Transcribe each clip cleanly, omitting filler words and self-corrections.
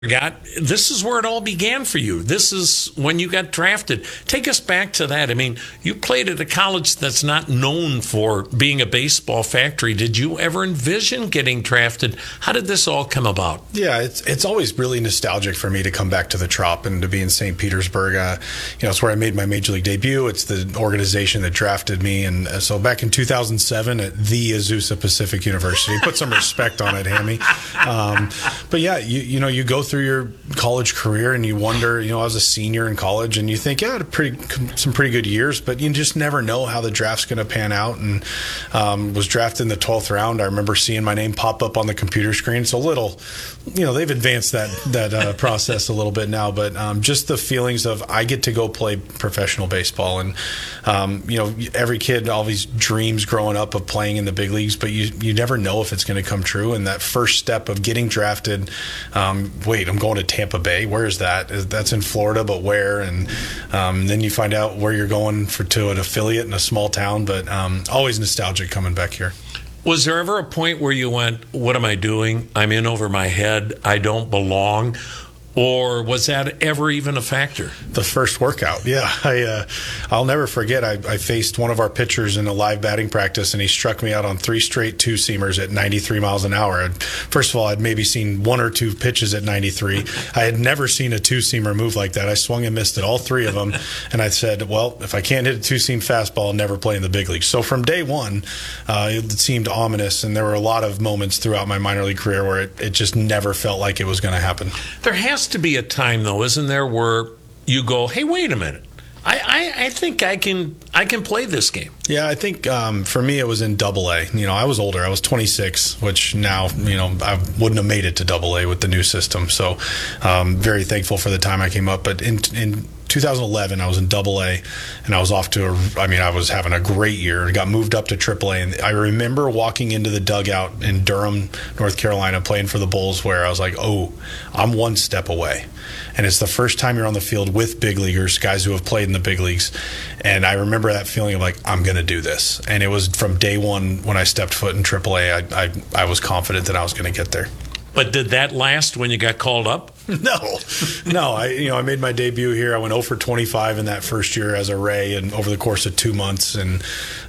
This is where it all began for you. This is when you got drafted. Take us back to that. I mean, you played at a college that's not known for being a baseball factory. Did you ever envision getting drafted? How did this all come about? Yeah, it's always really nostalgic for me to come back to the Trop and to be in St. Petersburg. It's where I made my major league debut. It's the organization that drafted me. And so back in 2007 at the Azusa Pacific University, put some respect on it, Hammy. But yeah, you go through your college career and you wonder, I was a senior in college and you think, I had some pretty good years, but you just never know how the draft's going to pan out. And was drafted in the 12th round. I remember seeing my name pop up on the computer screen. It's a little, they've advanced that process a little bit now, but just the feelings of I get to go play professional baseball. And, every kid always dreams growing up of playing in the big leagues, but you never know if it's going to come true. And that first step of getting drafted, I'm going to Tampa Bay. Where is that? That's in Florida, but where? And then you find out where you're going to an affiliate in a small town, but always nostalgic coming back here. Was there ever a point where you went, what am I doing? I'm in over my head. I don't belong. Or was that ever even a factor? The first workout, yeah. I'll never forget, I faced one of our pitchers in a live batting practice, and he struck me out on 3 straight two-seamers at 93 miles an hour. First of all, I'd maybe seen 1 or 2 pitches at 93. I had never seen a two-seamer move like that. I swung and missed at all 3 of them, and I said, well, if I can't hit a two-seam fastball, I'll never play in the big leagues. So from day one, it seemed ominous, and there were a lot of moments throughout my minor league career where it just never felt like it was going to happen. There has to be a time, though, isn't there, where you go, hey, wait a minute. I think I can play this game. Yeah, I think for me it was in Double-A. I was older. I was 26, which now, I wouldn't have made it to Double-A with the new system. So very thankful for the time I came up. But in 2011, I was in Double-A, and I was I was having a great year. I got moved up to Triple-A, and I remember walking into the dugout in Durham, North Carolina, playing for the Bulls, where I was like, oh, I'm one step away. And it's the first time you're on the field with big leaguers, guys who have played in the big leagues. And I remember that feeling of like, I'm going to do this. And it was from day one when I stepped foot in Triple-A, I was confident that I was going to get there. But did that last when you got called up? No. I made my debut here. I went 0 for 25 in that first year as a Ray, and over the course of 2 months, and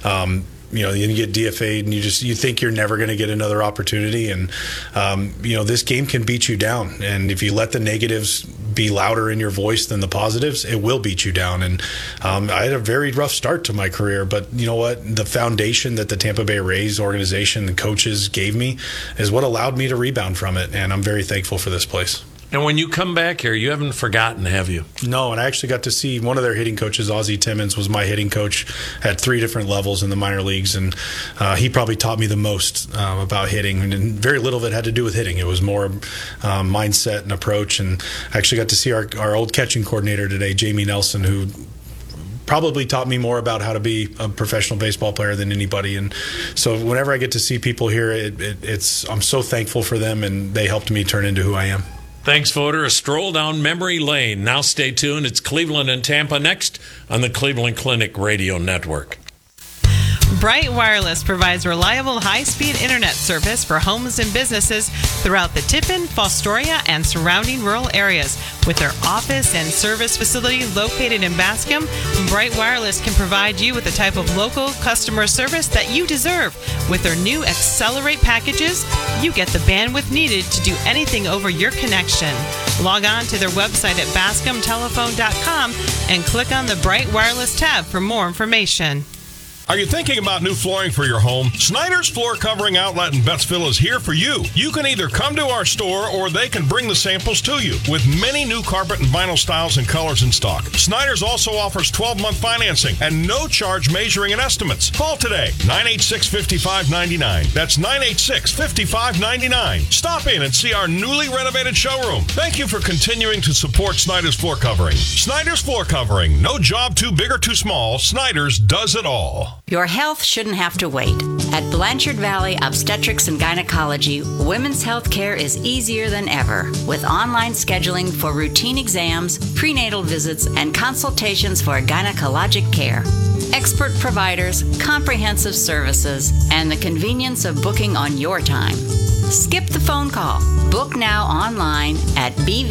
you get DFA'd, and you think you're never going to get another opportunity, and this game can beat you down, and if you let the negatives be louder in your voice than the positives, it will beat you down. And I had a very rough start to my career, but you know what? The foundation that the Tampa Bay Rays organization and coaches gave me is what allowed me to rebound from it, and I'm very thankful for this place. And when you come back here, you haven't forgotten, have you? No, and I actually got to see one of their hitting coaches, Ozzie Timmons, was my hitting coach at 3 different levels in the minor leagues, and he probably taught me the most about hitting, and very little of it had to do with hitting. It was more mindset and approach, and I actually got to see our old catching coordinator today, Jamie Nelson, who probably taught me more about how to be a professional baseball player than anybody. And so whenever I get to see people here, I'm so thankful for them, and they helped me turn into who I am. Thanks, voter. A stroll down memory lane. Now stay tuned. It's Cleveland and Tampa next on the Cleveland Clinic Radio Network. Bright Wireless provides reliable high-speed internet service for homes and businesses throughout the Tiffin, Fostoria, and surrounding rural areas. With their office and service facility located in Bascom, Bright Wireless can provide you with the type of local customer service that you deserve. With their new Accelerate packages, you get the bandwidth needed to do anything over your connection. Log on to their website at bascomtelephone.com and click on the Bright Wireless tab for more information. Are you thinking about new flooring for your home? Snyder's Floor Covering Outlet in Bettsville is here for you. You can either come to our store or they can bring the samples to you. With many new carpet and vinyl styles and colors in stock, Snyder's also offers 12-month financing and no charge measuring and estimates. Call today, 986-5599. That's 986-5599. Stop in and see our newly renovated showroom. Thank you for continuing to support Snyder's Floor Covering. Snyder's Floor Covering. No job too big or too small. Snyder's does it all. Your health shouldn't have to wait. At Blanchard Valley Obstetrics and Gynecology, women's health care is easier than ever, with online scheduling for routine exams, prenatal visits, and consultations for gynecologic care. Expert providers, comprehensive services, and the convenience of booking on your time. Skip the phone call. Book now online at